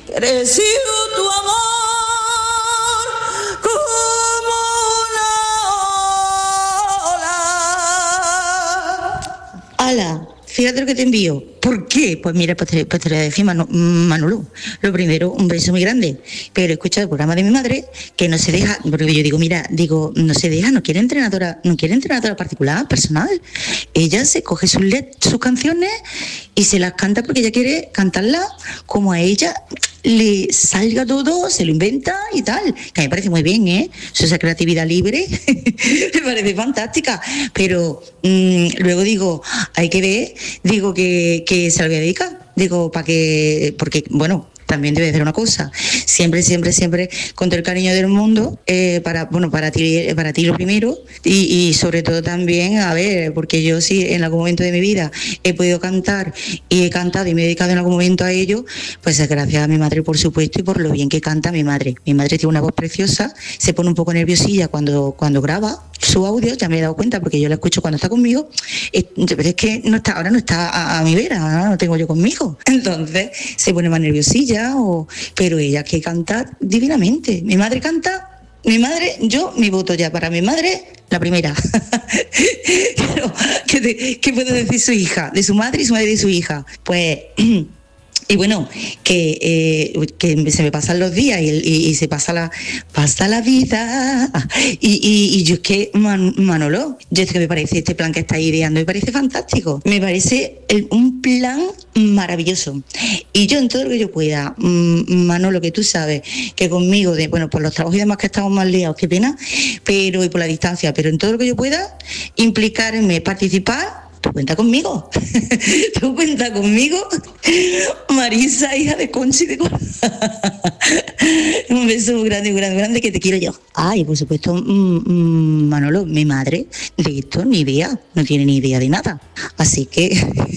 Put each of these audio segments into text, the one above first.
creció tu amor como una ola. Ala, fíjate lo que te envío. ¿Por qué? Pues mira, pues te lo voy a decir, Manolo. Lo primero, un beso muy grande. Pero he escuchado el programa de mi madre, que no se deja, porque yo digo, no se deja, no quiere entrenadora particular, personal. Ella se coge sus canciones y se las canta porque ella quiere cantarlas como a ella le salga todo, se lo inventa y tal. Que a mí me parece muy bien, ¿eh? Esa creatividad libre me parece fantástica. Pero luego digo, hay que ver, digo que se lo voy a dedicar. Digo, porque, bueno, también debe hacer una cosa. Siempre, con todo el cariño del mundo, para ti lo primero, y sobre todo también, a ver, porque yo sí en algún momento de mi vida he podido cantar y he cantado y me he dedicado en algún momento a ello, pues es gracias a mi madre, por supuesto, y por lo bien que canta mi madre. Mi madre tiene una voz preciosa, se pone un poco nerviosilla cuando graba su audio, ya me he dado cuenta porque yo la escucho cuando está conmigo, pero es que ahora no está a mi vera, ahora no tengo yo conmigo, entonces se pone más nerviosilla, pero ella que canta divinamente. Mi madre, yo mi voto ya para mi madre, la primera. Pero, ¿qué puedo decir su hija? De su madre y su madre de su hija. Pues... Y bueno, que se me pasan los días y se pasa la vida. Y yo es que, Manolo, yo es que me parece este plan que estáis ideando, me parece fantástico. Me parece un plan maravilloso. Y yo en todo lo que yo pueda, Manolo, que tú sabes que conmigo, por los trabajos y demás que estamos más liados, qué pena, pero y por la distancia, pero en todo lo que yo pueda, implicarme, participar. Tú cuenta conmigo, Marisa, hija de Conchi de Un beso muy grande, que te quiero yo. Y por supuesto, Manolo, mi madre, de esto ni idea, no tiene ni idea de nada. Así que,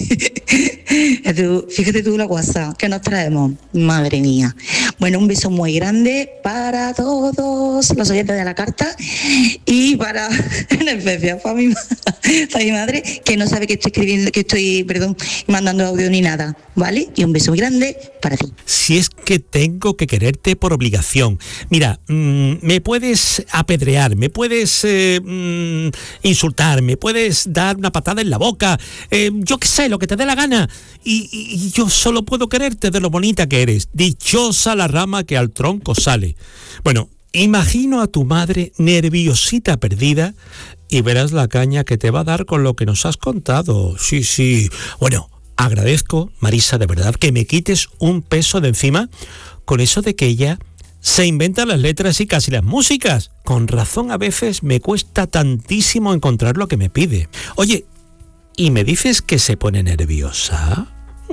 fíjate tú la guasa que nos traemos, madre mía. Bueno, un beso muy grande para todos los oyentes de la carta y en especial para mi madre, que no sabe que estoy mandando audio ni nada, ¿vale? Y un beso muy grande para ti. Si es que tengo que quererte por obligación. Mira, me puedes apedrear, me puedes insultar, me puedes dar una patada en la boca, yo qué sé, lo que te dé la gana. Y yo solo puedo quererte de lo bonita que eres. Dichosa la rama que al tronco sale. Bueno, imagino a tu madre nerviosita perdida y verás la caña que te va a dar con lo que nos has contado. Sí. Bueno, agradezco, Marisa, de verdad, que me quites un peso de encima con eso de que ella se inventa las letras y casi las músicas. Con razón a veces me cuesta tantísimo encontrar lo que me pide. Oye, ¿y me dices que se pone nerviosa?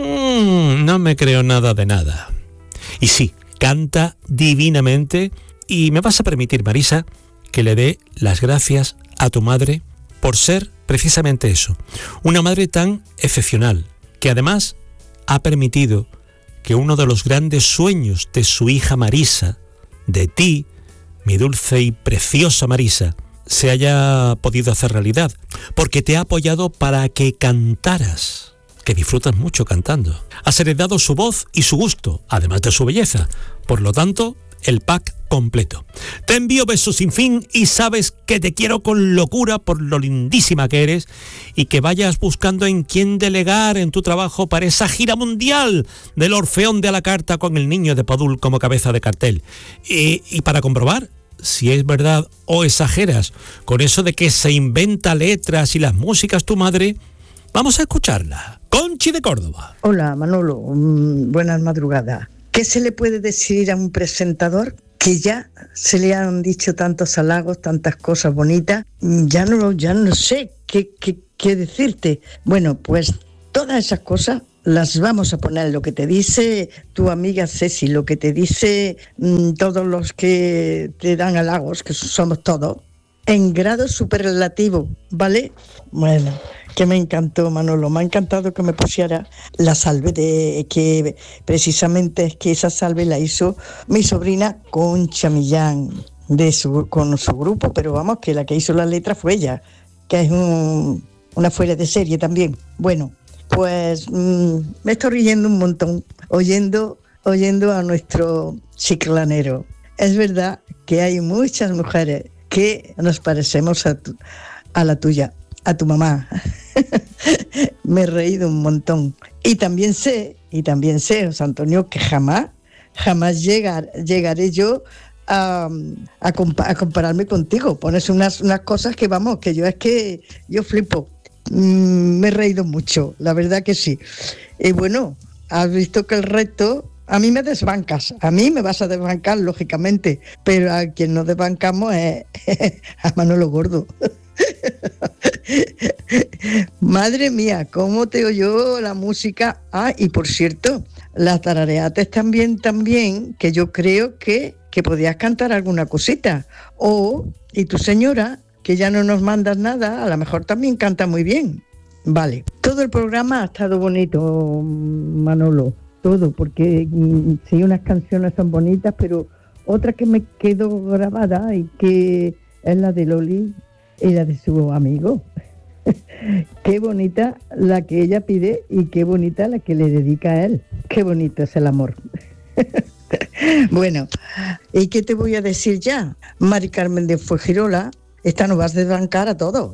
No me creo nada de nada. Y sí, canta divinamente y me vas a permitir, Marisa, que le dé las gracias a tu madre por ser precisamente eso, una madre tan excepcional, que además ha permitido que uno de los grandes sueños de su hija Marisa, de ti, mi dulce y preciosa Marisa, se haya podido hacer realidad, porque te ha apoyado para que cantaras, que disfrutas mucho cantando. Has heredado su voz y su gusto, además de su belleza, por lo tanto, el pack completo. Te envío besos sin fin y sabes que te quiero con locura por lo lindísima que eres y que vayas buscando en quién delegar en tu trabajo para esa gira mundial del Orfeón de la Carta con el niño de Padul como cabeza de cartel. Y para comprobar si es verdad o exageras con eso de que se inventa letras y las músicas tu madre, vamos a escucharla. Conchi de Córdoba. Hola, Manolo, buenas madrugadas. ¿Qué se le puede decir a un presentador que ya se le han dicho tantos halagos, tantas cosas bonitas? Ya no sé qué decirte. Bueno, pues todas esas cosas las vamos a poner, lo que te dice tu amiga Ceci, lo que te dice todos los que te dan halagos, que somos todos, en grado superlativo, ¿vale? Bueno, que me encantó, Manolo, me ha encantado que me pusiera la salve, de que precisamente es que esa salve la hizo mi sobrina Concha Millán, con su grupo, pero vamos, que la que hizo la letra fue ella, que es una fuera de serie también. Bueno, pues me estoy riendo un montón oyendo oyendo a nuestro chiclanero. Es verdad que hay muchas mujeres que nos parecemos a la tuya, a tu mamá. Me he reído un montón. Y también sé, José Antonio, que jamás llegaré yo a compararme contigo. Pones unas cosas que, vamos, que yo flipo. Me he reído mucho, la verdad que sí. Y bueno, has visto que el resto, a mí me desbancas, a mí me vas a desbancar, lógicamente, pero a quien no desbancamos es a Manolo Gordo. Madre mía, cómo te oyó la música. Ah, y por cierto, las tarareates también, que yo creo que podías cantar alguna cosita. Y tu señora, que ya no nos mandas nada, a lo mejor también canta muy bien. Vale, todo el programa ha estado bonito, Manolo, todo, porque sí, unas canciones son bonitas, pero otra que me quedó grabada y que es la de Loli y la de su amigo. Qué bonita la que ella pide y qué bonita la que le dedica a él. Qué bonito es el amor. Bueno, ¿y qué te voy a decir ya? Mari Carmen de Fuengirola, esta nos vas a desbancar a todos.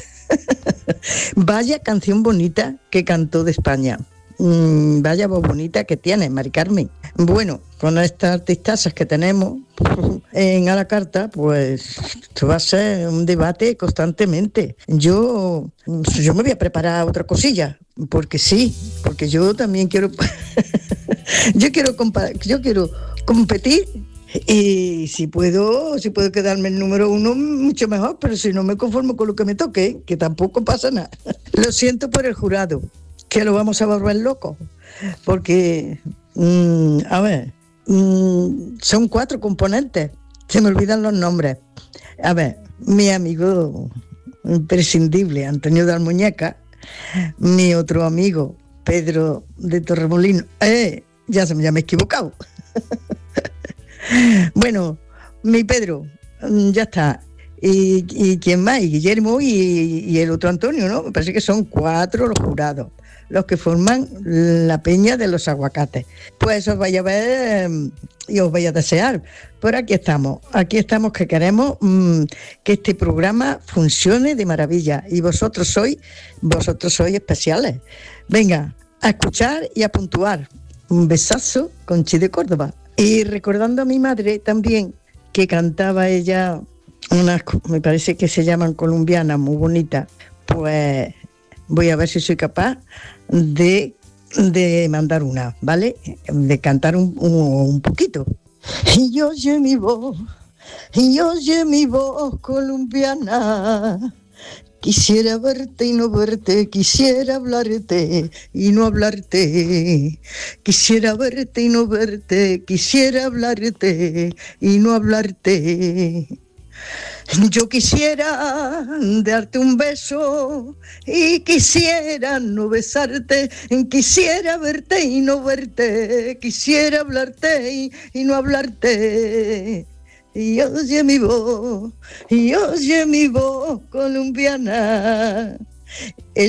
Vaya canción bonita que cantó de España. Vaya voz bonita que tiene Mari Carmen. Bueno, con estas artistas que tenemos en a la carta, pues esto va a ser un debate constantemente. Yo me voy a preparar otra cosilla, porque yo también quiero yo quiero competir. Y si puedo quedarme el número 1, mucho mejor, pero si no me conformo con lo que me toque, que tampoco pasa nada. Lo siento por el jurado, que lo vamos a volver loco, porque, son 4 componentes, se me olvidan los nombres. A ver, mi amigo imprescindible, Antonio de Almuñeca, mi otro amigo, Pedro de Torremolino, ya me he equivocado. Bueno, mi Pedro, ya está. ¿Y quién más? Y Guillermo y el otro Antonio, ¿no? Me parece que son 4 los jurados, los que forman la peña de los aguacates. Pues os vaya a ver y os vaya a desear. Pero aquí estamos que queremos que este programa funcione de maravilla. Y vosotros sois especiales. Venga, a escuchar y a puntuar. Un besazo, Conchi de Córdoba. Y recordando a mi madre también, que cantaba ella unas, me parece que se llaman colombianas, muy bonitas, pues voy a ver si soy capaz de mandar una, ¿vale? De cantar un poquito. Y oye mi voz colombiana. Quisiera verte y no verte, quisiera hablarte y no hablarte. Quisiera verte y no verte, quisiera hablarte y no hablarte. Yo quisiera darte un beso y quisiera no besarte. Quisiera verte y no verte, quisiera hablarte y no hablarte. Y oye mi voz colombiana.